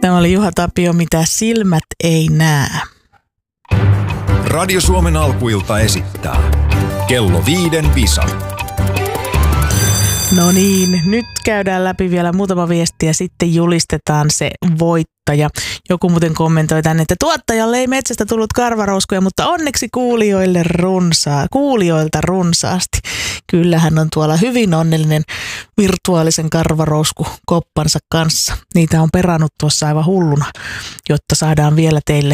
Tämä oli Juha Tapio, mitä silmät ei näe. Radio Suomen alkuilta esittää Kello 5 visa. No niin, nyt käydään läpi vielä muutama viesti ja sitten julistetaan se voittaja. Joku muuten kommentoi tänne, että tuottajalle ei metsästä tullut karvarouskuja, mutta onneksi kuulijoilta runsaasti. Kyllä hän on tuolla hyvin onnellinen virtuaalisen karvarouskukoppansa kanssa. Niitä on perannut tuossa aivan hulluna, jotta saadaan vielä teille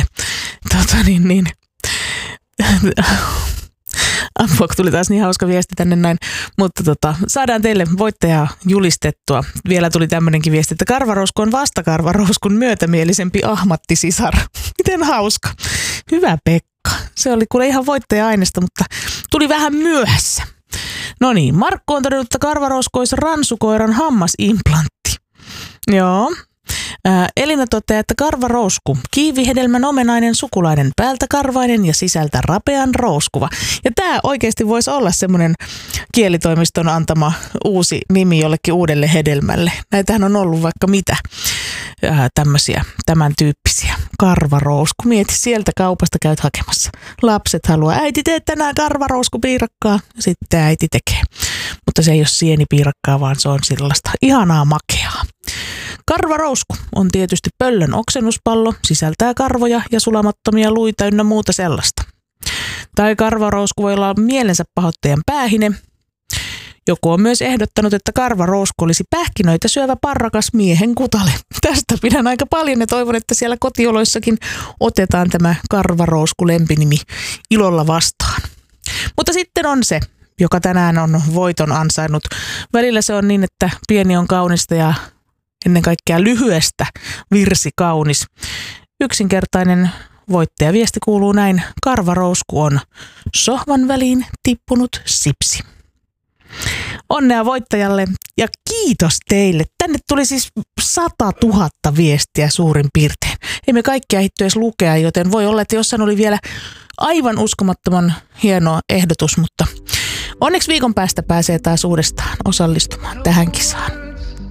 apua, kun tuli taas niin hauska viesti tänne näin. Mutta saadaan teille voittajaa julistettua. Vielä tuli tämmöinenkin viesti, että karvarousku on vastakarvarouskun myötämielisempi ahmattisisar. Miten hauska. Hyvä Pekka. Se oli kuule ihan voittaja-aineesta, mutta tuli vähän myöhässä. No niin, Markku on todennut, että karvarousku olisi ransukoiran hammasimplantti. Joo. Elina toteaa, että karvarousku, kiivihedelmän omenainen sukulainen, päältä karvainen ja sisältä rapean rouskuva. Ja tämä oikeasti voisi olla semmoinen kielitoimiston antama uusi nimi jollekin uudelle hedelmälle. Näitähän on ollut vaikka mitä tämmöisiä, tämän tyyppisiä. Karvarousku. Mieti, sieltä kaupasta käyt hakemassa. Lapset haluaa, äiti tee tänään karvarouskupiirakkaa. Ja sitten äiti tekee. Mutta se ei ole sienipiirakkaa, vaan se on sellaista ihanaa makeaa. Karvarousku on tietysti pöllön oksennuspallo, sisältää karvoja ja sulamattomia luita ynnä muuta sellaista. Tai karvarousku voi olla mielensä pahoittajan päähine. Joku on myös ehdottanut, että karvarousku olisi pähkinöitä syövä parrakas miehen kutale. Tästä pidän aika paljon ja toivon, että siellä kotioloissakin otetaan tämä karvarousku lempinimi ilolla vastaan. Mutta sitten on se, joka tänään on voiton ansainnut. Välillä se on niin, että pieni on kaunista ja ennen kaikkea lyhyestä virsi kaunis. Yksinkertainen voittajaviesti kuuluu näin. Karvarousku on sohvan väliin tippunut sipsi. Onnea voittajalle ja kiitos teille. Tänne tuli siis 100 000 viestiä suurin piirtein. Ei me kaikkia ehditty edes lukea, joten voi olla, että jossain oli vielä aivan uskomattoman hieno ehdotus, mutta onneksi viikon päästä pääsee taas uudestaan osallistumaan tähän kisaan.